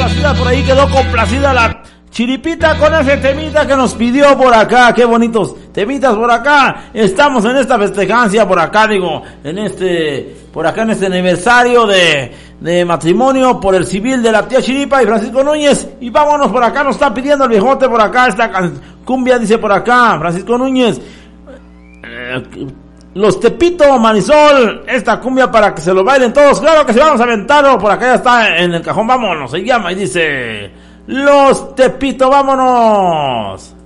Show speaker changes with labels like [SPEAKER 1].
[SPEAKER 1] complacida, por ahí quedó complacida la Chiripita con ese temita que nos pidió por acá. Qué bonitos temitas por acá. Estamos en esta festejancia por acá, por acá en este aniversario de matrimonio por el civil de la tía Chiripa y Francisco Núñez. Y vámonos por acá, nos está pidiendo el viejote por acá, esta cumbia dice por acá, Francisco Núñez. Los Tepito Marisol, esta cumbia para que se lo bailen todos. Claro que sí, vamos a aventarlo, por acá ya está en el cajón, vámonos, se llama y dice... Los Tepito, vámonos.